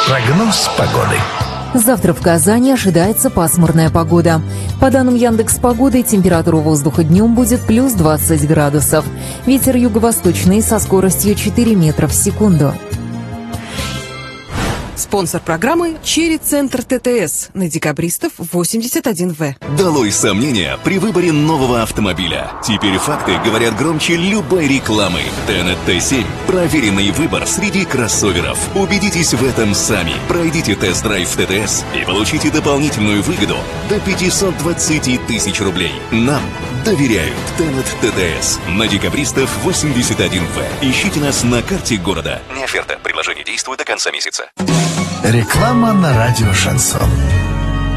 Прогноз погоды. Завтра в Казани ожидается пасмурная погода. По данным Яндекс.Погоды, температура воздуха днем будет плюс 20 градусов. Ветер юго-восточный со скоростью 4 метра в секунду. Спонсор программы «Черри-центр ТТС» на Декабристов 81В. Долой сомнения при выборе нового автомобиля. Теперь факты говорят громче любой рекламы. Tenet T7 – проверенный выбор среди кроссоверов. Убедитесь в этом сами. Пройдите тест-драйв ТТС и получите дополнительную выгоду до 520 тысяч рублей. Нам доверяют. Tenet ТТС на Декабристов 81В. Ищите нас на карте города. Не оферта. Предложение действует до конца месяца. Реклама на радио «Шансон».